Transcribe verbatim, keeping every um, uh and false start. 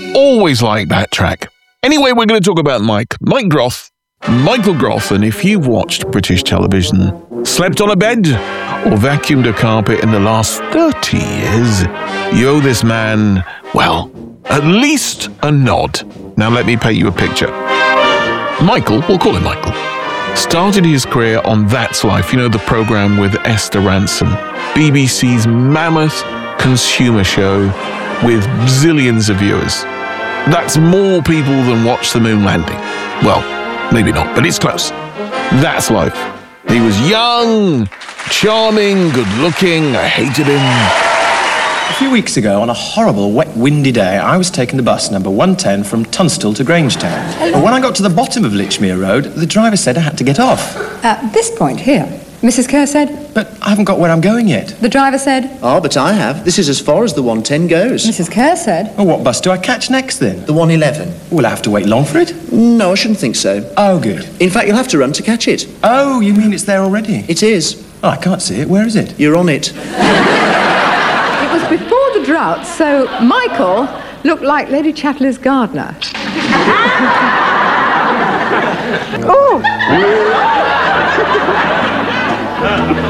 Always like that track. Anyway, we're going to talk about Mike. Mike Groth. Michael Groth, and if you've watched British television, slept on a bed, or vacuumed a carpet in the last thirty years, you owe this man, well, at least a nod. Now let me paint you a picture. Michael, we'll call him Michael, started his career on That's Life, you know, the programme with Esther Ransom, B B C's mammoth consumer show with zillions of viewers. That's more people than watched the moon landing. Well, maybe not, but it's close. That's Life. He was young, charming, good-looking. I hated him. A few weeks ago, on a horrible, wet, windy day, I was taking the bus number one ten from Tunstall to Grangetown. But when I got to the bottom of Lichmere Road, the driver said I had to get off. At this point here, Missus Kerr said... But I haven't got where I'm going yet. The driver said... Oh, but I have. This is as far as the one ten goes. Missus Kerr said... Well, what bus do I catch next, then? The one eleven. Will I have to wait long for it? No, I shouldn't think so. Oh, good. In fact, you'll have to run to catch it. Oh, you mean it's there already? It is. Oh, I can't see it. Where is it? You're on it. It was before the drought, so Michael looked like Lady Chatterley's gardener. Oh!